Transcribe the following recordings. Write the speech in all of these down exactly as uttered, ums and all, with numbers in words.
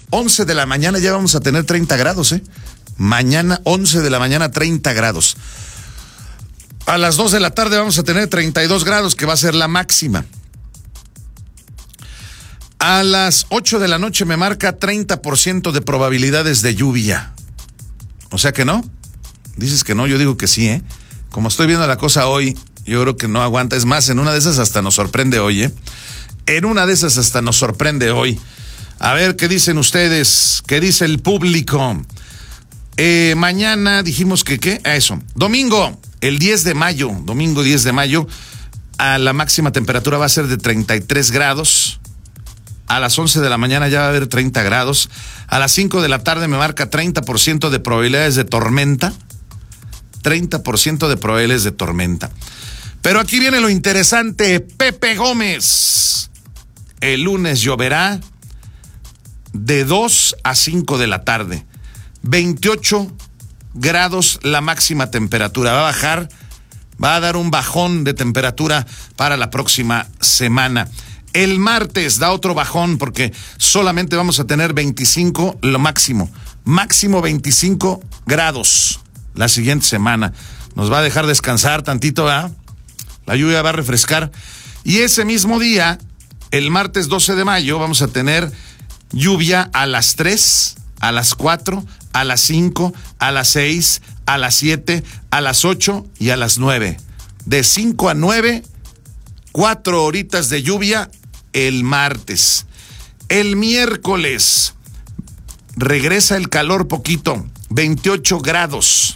once de la mañana ya vamos a tener treinta grados, ¿eh? Mañana, once de la mañana, treinta grados. A las dos de la tarde vamos a tener treinta y dos grados, que va a ser la máxima. A las ocho de la noche me marca treinta por ciento de probabilidades de lluvia. O sea que no. Dices que no, yo digo que sí, ¿eh? Como estoy viendo la cosa hoy, yo creo que no aguanta. Es más, en una de esas hasta nos sorprende hoy, ¿eh? En una de esas hasta nos sorprende hoy. A ver, ¿qué dicen ustedes? ¿Qué dice el público? Eh, mañana dijimos que, ¿qué? A eso. Domingo, el diez de mayo, domingo diez de mayo, a la máxima temperatura va a ser de treinta y tres grados. A las once de la mañana ya va a haber treinta grados. A las cinco de la tarde me marca treinta por ciento de probabilidades de tormenta. treinta por ciento de probabilidades de tormenta. Pero aquí viene lo interesante, Pepe Gómez. El lunes lloverá de dos a cinco de la tarde. veintiocho grados la máxima temperatura. Va a bajar, va a dar un bajón de temperatura para la próxima semana. El martes da otro bajón porque solamente vamos a tener veinticinco, lo máximo. Máximo veinticinco grados la siguiente semana. Nos va a dejar descansar tantito, ¿verdad? La lluvia va a refrescar. Y ese mismo día, el martes doce de mayo, vamos a tener lluvia a las tres, a las cuatro, a las cinco, a las seis, a las siete, a las ocho y a las nueve. De cinco a nueve, cuatro horitas de lluvia el martes. El miércoles regresa el calor poquito, veintiocho grados.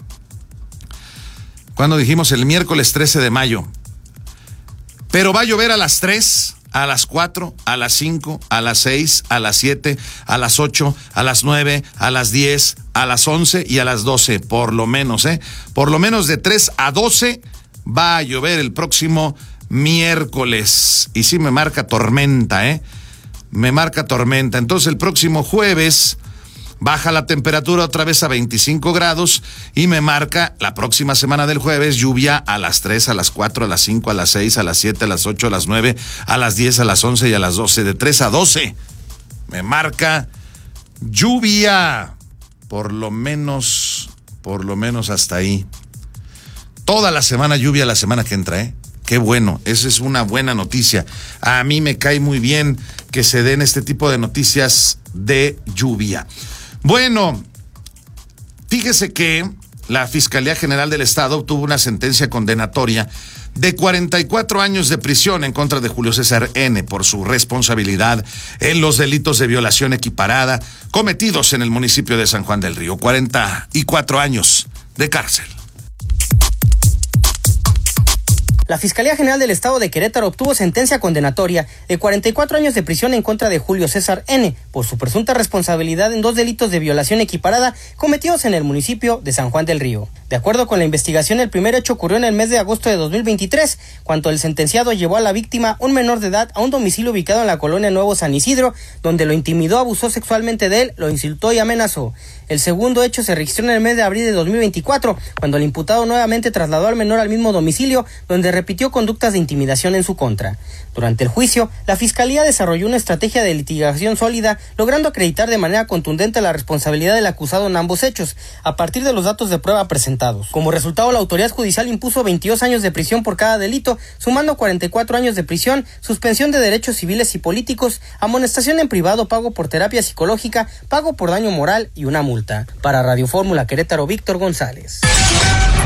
Cuando dijimos el miércoles trece de mayo. Pero va a llover a las tres, a las cuatro, a las cinco, a las seis, a las siete, a las ocho, a las nueve, a las diez, a las once y a las doce, por lo menos, ¿eh? Por lo menos de tres a doce va a llover el próximo miércoles. Y sí me marca tormenta, ¿eh? Me marca tormenta. Entonces el próximo jueves baja la temperatura otra vez a veinticinco grados y me marca la próxima semana del jueves lluvia a las tres, a las cuatro, a las cinco, a las seis, a las siete, a las ocho, a las nueve, a las diez, a las once y a las doce. De tres a doce me marca lluvia. Por lo menos, por lo menos hasta ahí. Toda la semana lluvia la semana que entra, ¿eh? Qué bueno, esa es una buena noticia. A mí me cae muy bien que se den este tipo de noticias de lluvia. Bueno, fíjese que la Fiscalía General del Estado obtuvo una sentencia condenatoria de cuarenta y cuatro años de prisión en contra de Julio César N. por su responsabilidad en los delitos de violación equiparada cometidos en el municipio de San Juan del Río. cuarenta y cuatro años de cárcel. La Fiscalía General del Estado de Querétaro obtuvo sentencia condenatoria de cuarenta y cuatro años de prisión en contra de Julio César N. por su presunta responsabilidad en dos delitos de violación equiparada cometidos en el municipio de San Juan del Río. De acuerdo con la investigación, el primer hecho ocurrió en el mes de agosto de dos mil veintitrés, cuando el sentenciado llevó a la víctima, un menor de edad, a un domicilio ubicado en la colonia Nuevo San Isidro, donde lo intimidó, abusó sexualmente de él, lo insultó y amenazó. El segundo hecho se registró en el mes de abril de dos mil veinticuatro, cuando el imputado nuevamente trasladó al menor al mismo domicilio, donde repitió conductas de intimidación en su contra. Durante el juicio, la Fiscalía desarrolló una estrategia de litigación sólida, logrando acreditar de manera contundente la responsabilidad del acusado en ambos hechos, a partir de los datos de prueba presentados. Como resultado, la autoridad judicial impuso veintidós años de prisión por cada delito, sumando cuarenta y cuatro años de prisión, suspensión de derechos civiles y políticos, amonestación en privado, pago por terapia psicológica, pago por daño moral y una multa. Para Radio Fórmula Querétaro, Víctor González.